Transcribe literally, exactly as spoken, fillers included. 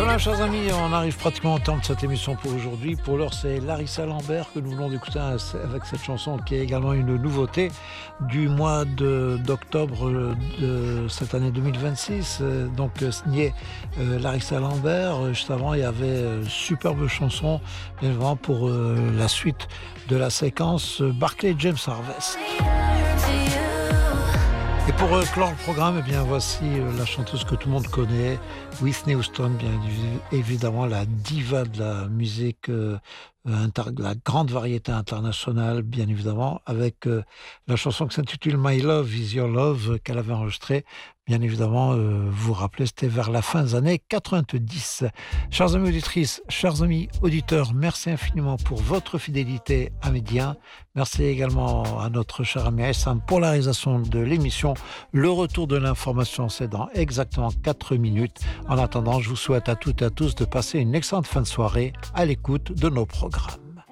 Voilà, chers amis, on arrive pratiquement au terme de cette émission pour aujourd'hui. Pour l'heure, c'est Larissa Lambert que nous venons d'écouter avec cette chanson qui est également une nouveauté du mois de, d'octobre de cette année deux mille vingt-six. Donc, signé euh, Larissa Lambert. Juste avant, il y avait euh, superbe chanson, bien évidemment, pour euh, la suite de la séquence Barclay James Harvest. Et pour euh, clore le programme, eh bien, voici euh, la chanteuse que tout le monde connaît, Whitney Houston, bien évidemment la diva de la musique, euh, inter- de la grande variété internationale, bien évidemment, avec euh, la chanson qui s'intitule My Love Is Your Love, qu'elle avait enregistrée. Bien évidemment, euh, vous vous rappelez, c'était vers la fin des années quatre-vingt-dix. Chers amis auditrices, chers amis auditeurs, merci infiniment pour votre fidélité à Média. Merci également à notre cher ami Essam pour la réalisation de l'émission. Le retour de l'information, c'est dans exactement quatre minutes. En attendant, je vous souhaite à toutes et à tous de passer une excellente fin de soirée à l'écoute de nos programmes.